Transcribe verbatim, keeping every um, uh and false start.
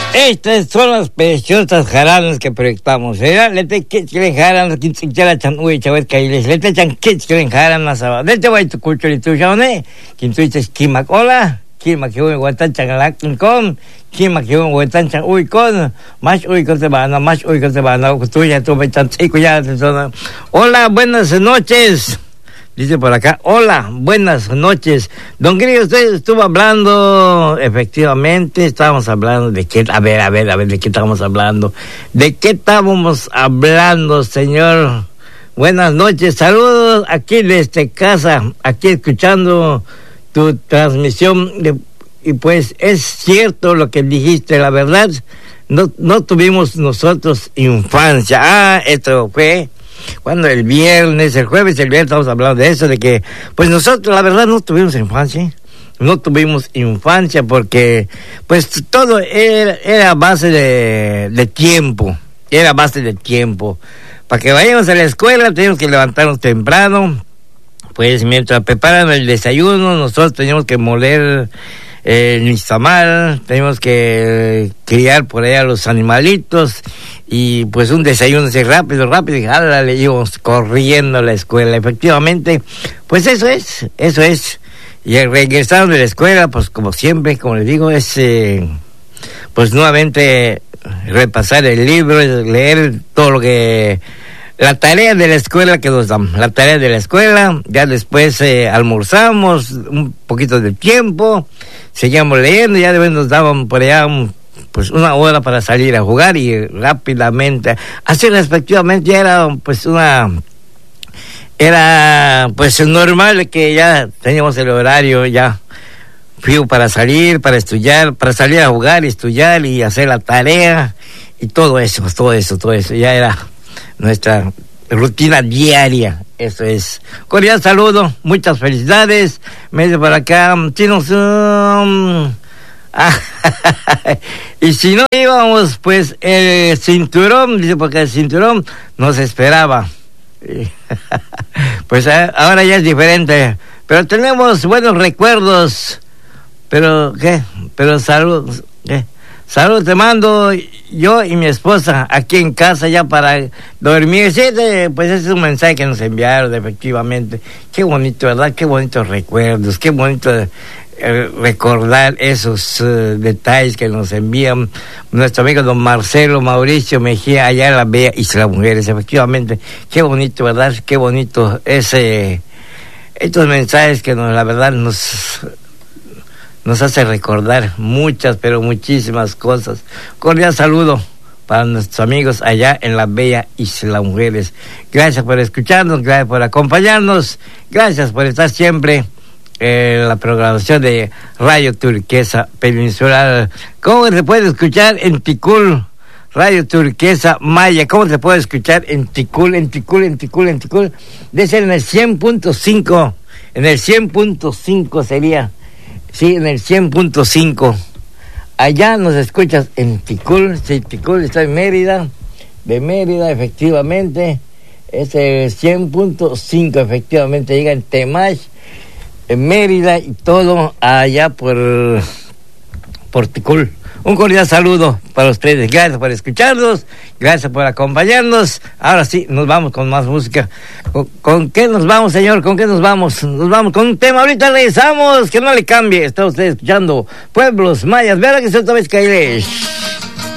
Estas son las preciosas jaranas que proyectamos. Era lete kitchen jaranas que tinchara chan uy chawet kailes. Lete chan kitchen jaranas aba. Lete wai tu kulturi tu shaone. Kim tu ichas kimak ola. Kimak uy watan chan lakun kon. Kimak uy watan chan uy kon. Mas uy kon se bana, mas uy kon se bana. Tu ya tu chan chico ya. Hola, buenas noches. Dice por acá, hola, buenas noches. Don Grillo, usted estuvo hablando, efectivamente, estábamos hablando de qué, a ver, a ver, a ver, de qué estábamos hablando. ¿De qué estábamos hablando, señor? Buenas noches, saludos aquí desde casa, aquí escuchando tu transmisión. De, y pues es cierto lo que dijiste, la verdad, no, no tuvimos nosotros infancia. Ah, esto fue... Cuando el viernes, el jueves, el viernes estamos hablando de eso, de que, pues nosotros la verdad no tuvimos infancia, no tuvimos infancia porque, pues todo era, era base de, de tiempo, era base de tiempo. Para que vayamos a la escuela teníamos que levantarnos temprano, pues mientras preparan el desayuno nosotros teníamos que moler el nixtamal, teníamos que criar por allá los animalitos y pues un desayuno así rápido, rápido, y jala, le íbamos corriendo a la escuela. Efectivamente, pues eso es, eso es. Y al regresar de la escuela, pues como siempre, como les digo, es eh, pues nuevamente repasar el libro, leer todo lo que... La tarea de la escuela que nos dan, la tarea de la escuela, ya después eh, almorzamos un poquito de tiempo, seguíamos leyendo, ya después nos daban por allá un, pues una hora para salir a jugar y rápidamente, así respectivamente ya era pues una, era pues normal que ya teníamos el horario ya fijo para salir, para estudiar, para salir a jugar y estudiar y hacer la tarea y todo eso, todo eso, todo eso, ya era nuestra rutina diaria. Eso es. Cordial saludo, muchas felicidades. Me dice por acá, chinos, um, y si no íbamos, pues el cinturón, dice porque el cinturón nos esperaba. Pues ahora ya es diferente, pero tenemos buenos recuerdos. Pero qué, pero salud, qué. Salud te mando yo y mi esposa aquí en casa ya para dormir. Sí, de, pues ese es un mensaje que nos enviaron efectivamente. Qué bonito, ¿verdad? Qué bonitos recuerdos, qué bonito eh, recordar esos uh, detalles que nos envían nuestro amigo don Marcelo Mauricio Mejía allá en la Bella Isla Mujeres. Efectivamente, qué bonito, ¿verdad? Qué bonito ese, estos mensajes que nos, la verdad nos... nos hace recordar muchas, pero muchísimas cosas. Cordial saludo para nuestros amigos allá en la Bella Isla Mujeres. Gracias por escucharnos, gracias por acompañarnos, gracias por estar siempre en la programación de Radio Turquesa Peninsular. ¿Cómo se puede escuchar en Ticul? Radio Turquesa Maya. ¿Cómo se puede escuchar en Ticul, en Ticul, en Ticul, en Ticul? Debe ser en el cien punto cinco, en el cien punto cinco sería... Sí, en el cien punto cinco. Allá nos escuchas en Ticul. Sí, Ticul está en Mérida. De Mérida, efectivamente. Es el cien punto cinco, efectivamente. Llega en Temash, en Mérida y todo allá por, por Ticul. Un cordial saludo para ustedes. Gracias por escucharnos. Gracias por acompañarnos. Ahora sí, nos vamos con más música. ¿Con, con qué nos vamos, señor? ¿Con qué nos vamos? Nos vamos con un tema. Ahorita regresamos. Que no le cambie. Está usted escuchando Pueblos Mayas. Verá que se otra vez caeré.